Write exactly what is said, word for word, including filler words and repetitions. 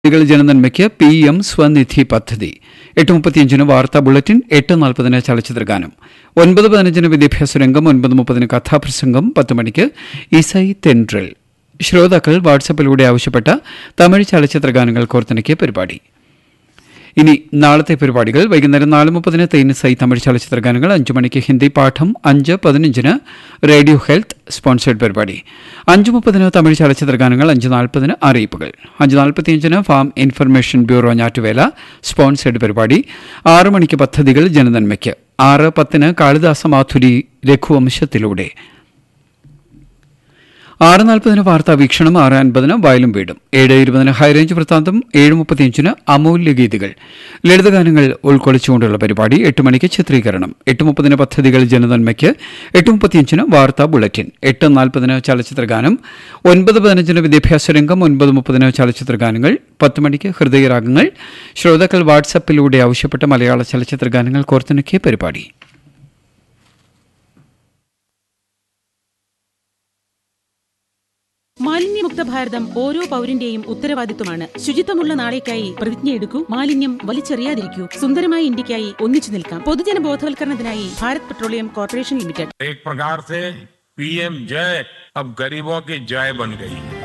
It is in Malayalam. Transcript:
കൾ ജനനന്മയ്ക്ക് പി എം സ്വനിധി പദ്ധതി. എട്ട് മുപ്പത്തിയഞ്ചിന് വാർത്താ ബുള്ളറ്റിൻ, എട്ട് നാൽപ്പതിന് ചലച്ചിത്രഗാനം, ഒൻപത് പതിനഞ്ചിന് വിദ്യാഭ്യാസ രംഗം, ഒൻപത് മുപ്പതിന് കഥാപ്രസംഗം, പത്ത് മണിക്ക് ഇസൈ തെൻട്രൽ. ശ്രോതാക്കൾ വാട്സപ്പിലൂടെ ആവശ്യപ്പെട്ട തമിഴ് ചലച്ചിത്രഗാനങ്ങൾ കോർത്തിണക്കിയ പരിപാടി. ഇനി നാളത്തെ പരിപാടികൾ: വൈകുന്നേരം നാല് മുപ്പതിന് തേനിസൈ തമിഴ് ചലച്ചിത്രഗാനങ്ങൾ, അഞ്ചു മണിക്ക് ഹിന്ദി പാഠം, അഞ്ച് പതിനഞ്ചിന് റേഡിയോ ഹെൽത്ത് സ്പോൺസേഡ് പരിപാടി, അഞ്ചു മുപ്പതിന് തമിഴ് ചലച്ചിത്രഗാനങ്ങൾ, അഞ്ച് നാൽപ്പതിന് അറിയിപ്പുകൾ, അഞ്ച് നാൽപ്പത്തിയഞ്ചിന് ഫാം ഇൻഫർമേഷൻ ബ്യൂറോ ഞാറ്റുവേല സ്പോൺസേഡ് പരിപാടി, ആറ് മണിക്ക് പദ്ധതികൾ ജനനന്മയ്ക്ക്, ആറ് പത്തിന് കാളിദാസ മാധുരി രഘുവംശത്തിലൂടെ, ആറ് നാൽപ്പതിന് വാർത്താ വീക്ഷണം, ആറ് അൻപതിന് വയലും വീടും, ഏഴ് ഇരുപതിന് ഹൈറേഞ്ച് വൃത്താന്തം, ഏഴ് മുപ്പത്തിയഞ്ചിന് അമൂല്യ ഗീതികൾ ലളിതഗാനങ്ങൾ ഉൾക്കൊള്ളിച്ചുകൊണ്ടുള്ള പരിപാടി, എട്ട് മണിക്ക് ചിത്രീകരണം, എട്ട് മുപ്പതിന് പദ്ധതികൾ ജനനന്മയ്ക്ക്, എട്ട് മുപ്പത്തിയഞ്ചിന് വാർത്താ ബുള്ളറ്റിൻ, എട്ട് നാൽപ്പതിന് ചലച്ചിത്രഗാനം, ഒൻപത് പതിനഞ്ചിന് വിദ്യാഭ്യാസ രംഗം, ഒൻപത് മുപ്പതിന് ചലച്ചിത്രഗാനങ്ങൾ, പത്ത് മണിക്ക് ഹൃദയരാഗങ്ങൾ. ശ്രോതാക്കൾ വാട്സപ്പിലൂടെ ആവശ്യപ്പെട്ട മലയാള ചലച്ചിത്രഗാനങ്ങൾ കോർത്തിണക്കിയ പരിപാടി. മാലിന്യമുക്ത ഭാരതം ഓരോ പൗരന്റെയും ഉത്തരവാദിത്വമാണ്. ശുചിത്വമുള്ള നാളേക്കായി പ്രതിജ്ഞയെടുക്കൂ. മാലിന്യം വലിച്ചെറിയാതിരിക്കൂ. സുന്ദരമായ ഇന്ത്യക്കായി ഒന്നിച്ചു നിൽക്കാം. പൊതുജന ബോധവൽക്കരണത്തിനായി ഭാരത് പെട്രോളിയം കോർപ്പറേഷൻ ലിമിറ്റഡ്. एक प्रकार से पीएम जय अब गरीबों की जय बन गई है.